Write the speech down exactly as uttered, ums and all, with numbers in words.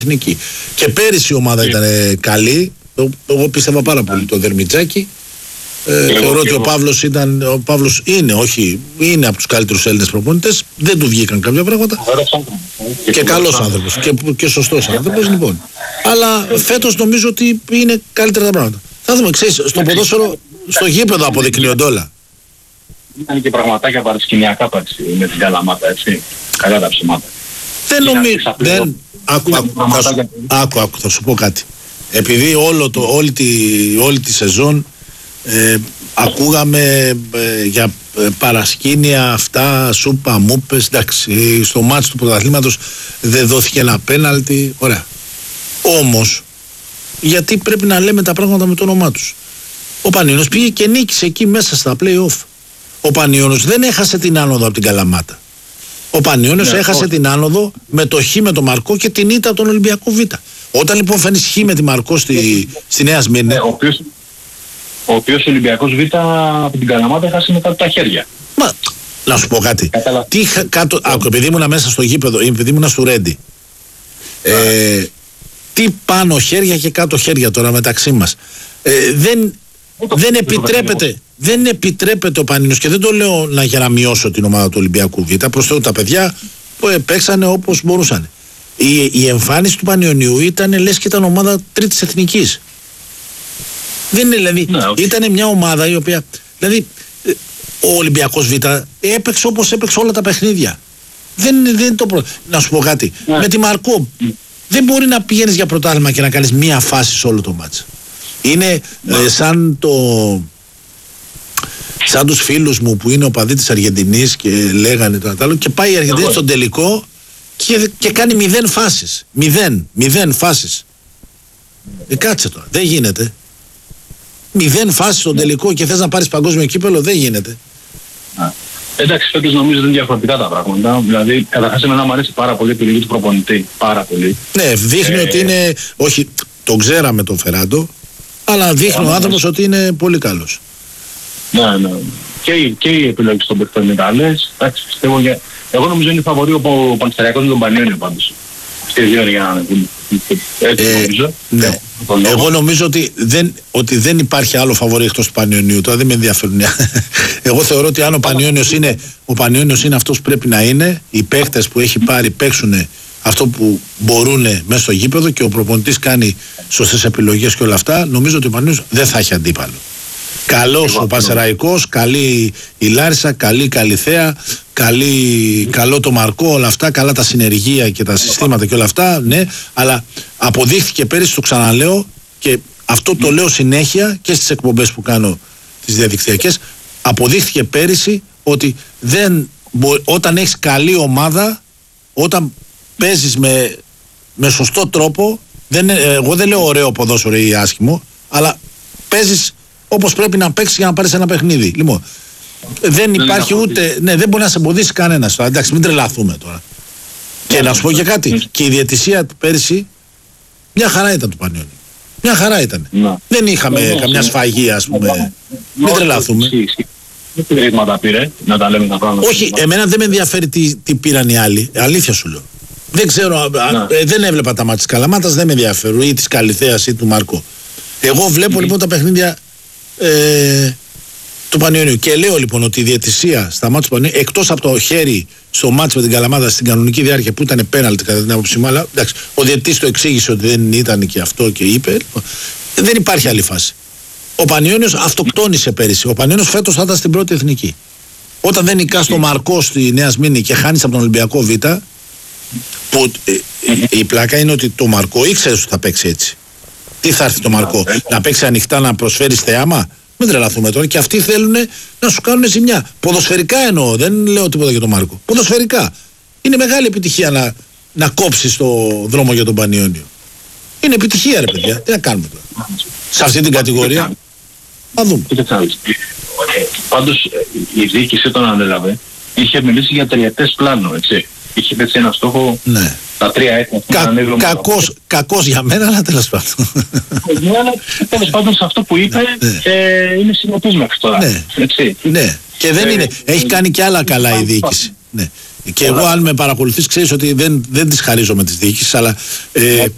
εθνική. Και πέρυσι η ομάδα ήταν καλή. Εγώ πίστευα πάρα πολύ το Δερμιτζάκι. Ε, θεωρώ ότι ο Παύλος ήταν, ο Παύλος είναι, όχι, είναι από τους καλύτερους Έλληνες προπονητές. Δεν του βγήκαν κάποια πράγματα. Και, και καλός άνθρωπος. Και, και σωστός άνθρωπος, λοιπόν. Αλλά φέτος νομίζω ότι είναι καλύτερα τα πράγματα. Θα δούμε, ξέρεις, στο ποδόσφαιρο, στο γήπεδο αποδεικνύονται όλα. Ήταν και πραγματάκια παρασκηνιακά πέρσι με την Καλαμάτα, έτσι. Καλά τα ψημάτα. Δεν νομίζω. Δεν... Άκου, άκου, θα σου, άκου, άκου, θα σου πω κάτι. Επειδή όλο το, όλη, τη, όλη τη σεζόν ε, ακούγαμε ε, για ε, παρασκήνια αυτά, σούπα, μούπες, εντάξει, στο μάτς του πρωταθλήματος δεν δόθηκε ένα πέναλτι, ωραία. Όμως, γιατί πρέπει να λέμε τα πράγματα με το όνομά τους. Ο Πανιώνιος πήγε και νίκησε εκεί μέσα στα play-off. Ο Πανιώνιος δεν έχασε την άνοδο από την Καλαμάτα. Ο Πανιώνιος ναι, έχασε όχι. την άνοδο με το Χ με τον Μαρκό και την ήττα από τον Ολυμπιακό Β. Όταν λοιπόν φαίνεις Χ με τη Μαρκό στη, στη Νέα Σμύρνη. Ναι, ο οποίος ο οποίος Ολυμπιακός Β από την Καλαμάτα έχασε μετά από τα χέρια. Μα, να σου πω κάτι. Καταλα... Τι, κάτω, άκου, επειδή ήμουν μέσα στο γήπεδο, επειδή ήμουν στο Ρέντι. Ε, τι πάνω χέρια και κάτω χέρια τώρα μεταξύ μας. Ε, δεν, δεν επιτρέπεται. Δεν επιτρέπεται ο Πανιώνιος, και δεν το λέω να, για να μειώσω την ομάδα του Ολυμπιακού Β. Προς Θεού τα παιδιά που παίξανε όπως μπορούσαν. Η, η εμφάνιση του Πανιωνίου ήταν λες και ήταν ομάδα τρίτης εθνικής. Δεν είναι δηλαδή. Ναι, okay. Ήταν μια ομάδα η οποία. Δηλαδή ο Ολυμπιακός Β έπαιξε όπως έπαιξε όλα τα παιχνίδια. Δεν, δεν είναι το πρώτο. Να σου πω κάτι. Ναι. Με τη Μαρκό mm. δεν μπορεί να πηγαίνεις για πρωτάθλημα και να κάνεις μία φάση σε όλο το μάτς. Είναι ναι. ε, σαν το. Σαν τους φίλους μου που είναι οπαδοί της Αργεντινής και λέγανε το άλλο, και πάει η Αργεντινή στον τελικό και, και κάνει μηδέν φάσεις. Μηδέν, μηδέν φάσεις. Ε, κάτσε τώρα, δεν γίνεται. Μηδέν φάσεις στον τελικό και θες να πάρεις παγκόσμιο κύπελλο, δεν γίνεται. Α, εντάξει, φέτος νομίζω ότι είναι διαφορετικά τα πράγματα. Δηλαδή, καταρχάς εμένα μου αρέσει πάρα πολύ η επιλογή του προπονητή. Πάρα πολύ. Ναι, δείχνει ε, ότι είναι. Όχι, τον ξέραμε τον Φεράντο, αλλά δείχνει ο άνθρωπος ότι είναι πολύ καλός. Ναι, ναι. Και, και οι επιλογές των παιχτών είναι καλές. Εντάξει, πιστεύω για... Εγώ νομίζω είναι φαβορί ο Πανσεραϊκός με τον Πανιώνιο πάντως. Αυτοί οι δύο για να είναι. Έτσι ε, νομίζω. Ναι. Εγώ νομίζω ότι δεν, ότι δεν υπάρχει άλλο φαβορί εκτός του Πανιωνίου. Τώρα δεν με ενδιαφέρουν. Εγώ θεωρώ ότι αν ο Πανιώνιος είναι, ο Πανιώνιος είναι αυτός που πρέπει να είναι, οι παίχτες που έχει πάρει παίξουν αυτό που μπορούν μέσα στο γήπεδο και ο προπονητής κάνει σωστές επιλογές και όλα αυτά, νομίζω ότι ο Πανιώνιος δεν θα έχει αντίπαλο. Καλός ο Πανσεραϊκός, καλή η Λάρισα, καλή η Καλιθέα, καλή, καλό το Μαρκό, όλα αυτά, καλά τα συνεργεία και τα συστήματα και όλα αυτά, ναι, αλλά αποδείχθηκε πέρυσι, το ξαναλέω, και αυτό το λέω συνέχεια και στις εκπομπές που κάνω τις διαδικτυακές, αποδείχθηκε πέρυσι ότι δεν, όταν έχεις καλή ομάδα, όταν παίζεις με, με σωστό τρόπο, δεν, εγώ δεν λέω ωραίο ποδόσφαιρο ή άσχημο, αλλά παίζεις όπως πρέπει να παίξεις για να πάρεις ένα παιχνίδι. Λοιπόν, δεν υπάρχει ούτε. Ναι, δεν μπορεί να σε εμποδίσει κανένας. Εντάξει, μην τρελαθούμε τώρα. Και να σου πω και κάτι. Και η διαιτησία πέρυσι μια χαρά ήταν του Πανιώνιου. Μια χαρά ήταν. Δεν είχαμε καμιά σφαγή, ας πούμε. Μην τρελαθούμε. Τι πήρε, πήρε, να τα λέμε τα πράγματα. Όχι, εμένα δεν με ενδιαφέρει τι, τι πήραν οι άλλοι. Αλήθεια σου λέω. Δεν ξέρω, ε, δεν έβλεπα τα μάτια της Καλαμάτας, δεν με ενδιαφέρουν, ή της Καλιθέας ή του Μάρκο. Εγώ βλέπω mm-hmm. λοιπόν τα παιχνίδια ε, του Πανιωνίου. Και λέω λοιπόν ότι η διαιτησία στα μάτια του Πανιωνίου, εκτός από το χέρι στο μάτς με την Καλαμάτα στην κανονική διάρκεια που ήταν πέναλτι κατά την άποψή μου, αλλά εντάξει, ο διαιτητής το εξήγησε ότι δεν ήταν και αυτό και είπε. Δεν υπάρχει άλλη φάση. Ο Πανιώνιος αυτοκτόνησε πέρυσι. Ο Πανιώνιος φέτος θα ήταν στην πρώτη εθνική. Όταν δεν νικάς το Μαρκό στη Νέα Σμύρνη και χάνεις από τον Ολυμπιακό Β, που ε, η πλάκα είναι ότι το Μαρκό ήξερε ότι θα παίξει έτσι. Τι θα έρθει το Μαρκό, να παίξει ανοιχτά, να προσφέρει θεάμα? Μην τρελαθούμε τώρα. Και αυτοί θέλουν να σου κάνουν ζημιά. Ποδοσφαιρικά εννοώ, δεν λέω τίποτα για τον Μάρκο. Ποδοσφαιρικά. Είναι μεγάλη επιτυχία να, να κόψει το δρόμο για τον Πανιώνιο. Είναι επιτυχία, ρε παιδιά. Τι να κάνουμε τώρα. Σε αυτή την κατηγορία. Να δούμε. Πάντως η διοίκηση όταν ανέλαβε είχε μιλήσει για τριετές πλάνο, έτσι. Είχε έτσι ένα στόχο. Ναι. Τα τρία έτη. Κα, κακός, κακός για μένα, αλλά τέλος πάντων. Ναι, αλλά τέλος πάντων σε αυτό που είπε ναι. ε, είναι συνεπής μέχρι τώρα. Ναι. Έτσι. Ναι. Και δεν ε, είναι. Έχει κάνει και άλλα καλά η διοίκηση. Ναι. Και εγώ αν με παρακολουθείς ξέρεις ότι δεν, δεν τις χαρίζω με τις διοίκησεις, αλλά ε,